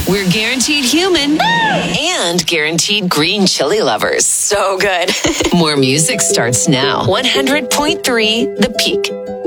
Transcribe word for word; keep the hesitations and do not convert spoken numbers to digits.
We're guaranteed human and guaranteed green chili lovers. So good. More music starts now. one hundred point three The Peak.